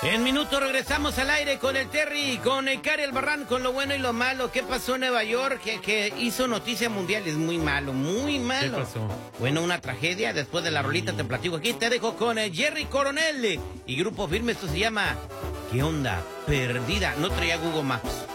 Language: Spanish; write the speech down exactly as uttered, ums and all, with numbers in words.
En minuto regresamos al aire con el Terry, con el Cari Albarrán, con lo bueno y lo malo. ¿Qué pasó en Nueva York? Que, que hizo noticia mundial. Es muy malo, muy malo. ¿Qué pasó? Bueno, una tragedia. Después de la rolita te platico aquí. Te dejo con el Jerry Coronel y Grupo Firme. Esto se llama ¿Qué onda? Perdida. No traía Google Maps.